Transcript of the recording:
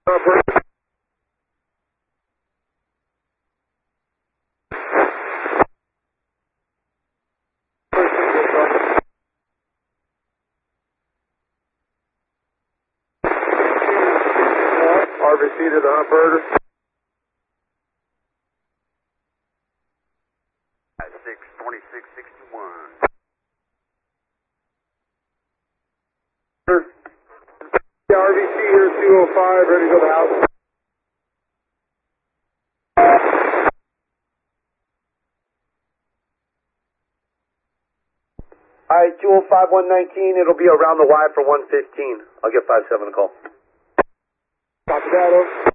Operator. RVC to the operator. 62661. RVC here, 205, ready to go to the house. Alright, 205, 119, it'll be around the Y for 115. I'll get 57 a call. Copy that, over.